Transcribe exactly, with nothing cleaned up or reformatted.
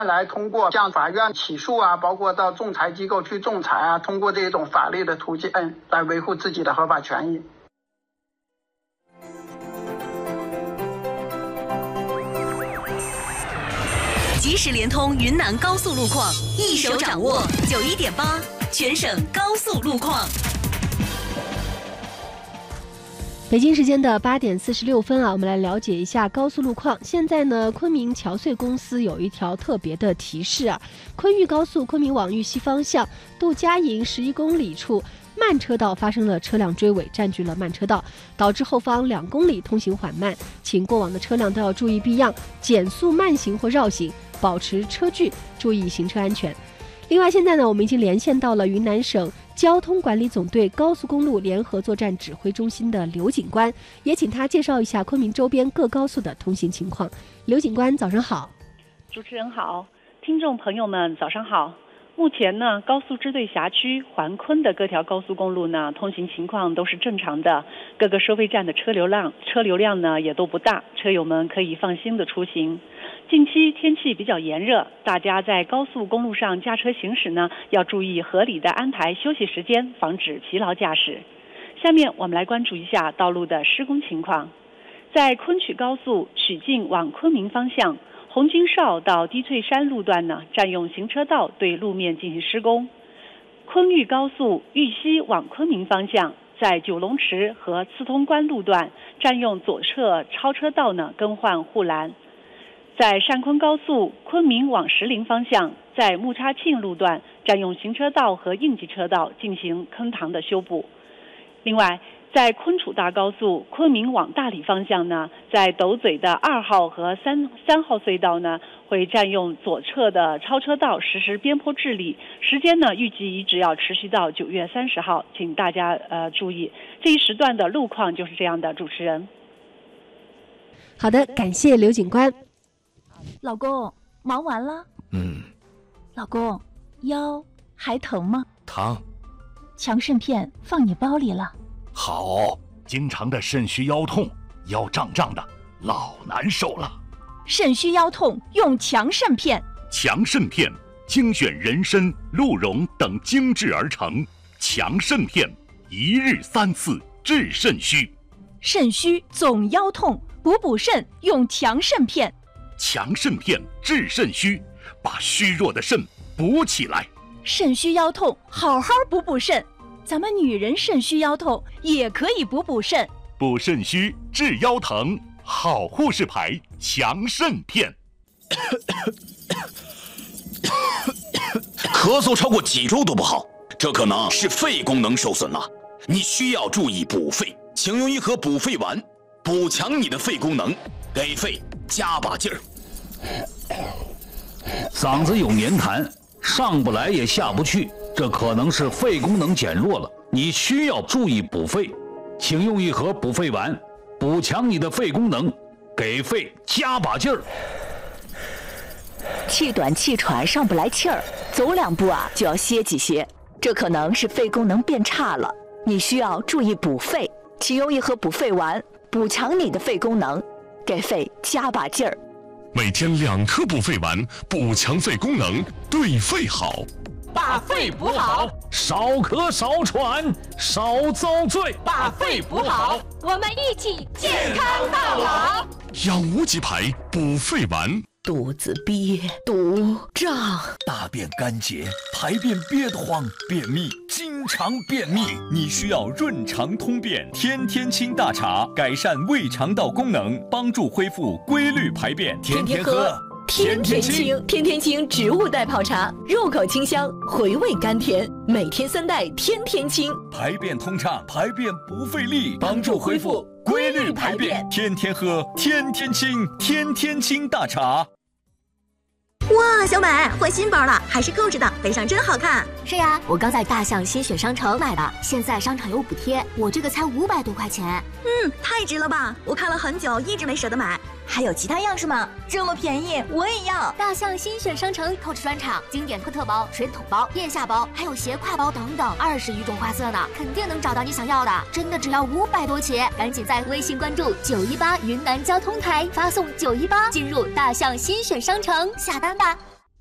来通过向法院起诉啊，包括到仲裁机构去仲裁啊，通过这种法律的途径来维护自己的合法权益。 即时联通云南高速路况，一手掌握九一点八全省高速路况。 北京时间的八点四十六分啊，我们来了解一下高速路况。现在呢，昆明桥穗公司有一条特别的提示啊，昆豫高速昆明往玉溪方向杜家营十一公里处慢车道发生了车辆追尾，占据了慢车道，导致后方两公里通行缓慢，请过往的车辆都要注意避让，减速慢行或绕行，保持车距，注意行车安全。另外，现在呢，我们已经连线到了云南省交通管理总队高速公路联合作战指挥中心的刘警官，也请他介绍一下昆明周边各高速的通行情况。刘警官，早上好。 主持人好，听众朋友们，早上好。目前呢，高速支队辖区环昆的各条高速公路呢，通行情况都是正常的，各个收费站的车流量车流量呢也都不大，车友们可以放心的出行。近期天气比较炎热，大家在高速公路上驾车行驶呢，要注意合理的安排休息时间，防止疲劳驾驶。下面我们来关注一下道路的施工情况。在昆曲高速曲靖往昆明方向，红军哨到低翠山路段呢，占用行车道对路面进行施工。昆豫高速玉溪往昆明方向，在九龙池和刺通关路段占用左侧超车道呢，更换护栏。在汕昆高速昆明往石林方向，在木叉庆路段占用行车道和应急车道进行坑塘的修补。另外，在昆楚大高速昆明往大理方向呢，在斗嘴的二号和三三号隧道呢，会占用左侧的超车道实施边坡治理，时间呢预计一直要持续到九月三十号，请大家呃注意这一时段的路况就是这样的。主持人， 好的，感谢刘警官。 老公，忙完了？ 嗯。 老公，腰还疼吗？ 疼。 强肾片放你包里了。 好，经常的肾虚腰痛，腰胀胀的，老难受了。 肾虚腰痛用强肾片。 强肾片精选人参、鹿茸等精制而成，强肾片一日三次治肾虚。 肾虚总腰痛，补补肾用强肾片。 强肾片治肾虚，把虚弱的肾补起来。 肾虚腰痛，好好补补肾。咱们女人肾虚腰痛也可以补补肾。 补肾虚治腰疼，好护士牌强肾片。 咳嗽超过几周都不好，这可能是肺功能受损了。你需要注意补肺，请用一盒补肺丸，补强你的肺功能，给肺加把劲儿。 嗓子有黏痰，上不来也下不去，这可能是肺功能减弱了，你需要注意补肺，请用一盒补肺丸，补强你的肺功能，给肺加把劲儿。 气短气喘上不来气儿，走两步啊就要歇几歇，这可能是肺功能变差了，你需要注意补肺，请用一盒补肺丸，补强你的肺功能，给肺加把劲儿。 每天两颗补肺丸，补强肺功能，对肺好。 把肺补好， 少咳少喘少遭罪。 把肺补好，我们一起健康到老。 养无极牌补肺丸。 肚子憋、肚胀、 大便干结、排便憋得慌、便秘，经常便秘，你需要润肠通便天天清大茶，改善胃肠道功能，帮助恢复规律排便。天天喝， 天天清。天天清植物代泡茶，入口清香，回味甘甜，每天三袋天天清， 排便通畅，排便不费力，帮助恢复规律排便。天天喝，天天清，天天清大茶。 哇，小美换新包了，还是购置的，背上真好看。 是呀，我刚在大象新选商城买的，现在商场有补贴，我这个才五百多块钱。 嗯，太值了吧！我看了很久，一直没舍得买。还有其他样式吗？这么便宜，我也要！ 大象新选商城购置专场，经典托特包、水桶包、腋下包，还有斜挎包等等，二十余种花色呢，肯定能找到你想要的。真的只要五百多起，赶紧在微信关注九一八云南交通台，发送九一八进入大象新选商城下单吧。